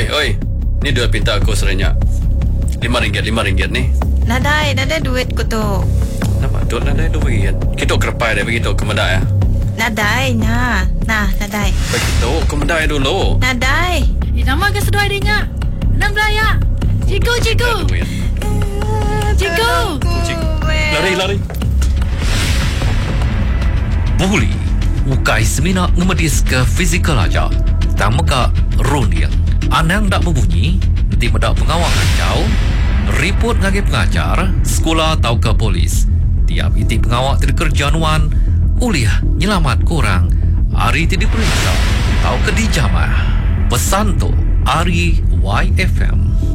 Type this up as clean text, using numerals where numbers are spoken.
Oi. Ni duit pinta aku serenyak. RM5 ni. Nadai duit ko tu. Nampak duit nadai RM2. Kita kerpai dia begitu ke medai ya. Nadai, nadai. Begitu ke medai dulu. Nadai. Nama ke sedua adanya. Enam belaya. Cikgu. Cikgu. Lari. Buli ukai semina ngemedis ke fizikal aja. Tama ka Roniel. Anang dak berbunyi, nanti medak pengawal kacau, report ngage pengajar, sekolah atau ke polis. Tiap itik pengawal terkerjanuan, uliah nyelamat korang, hari tidak diperiksa, atau ke dijamah. Pesan tu, Ari YFM.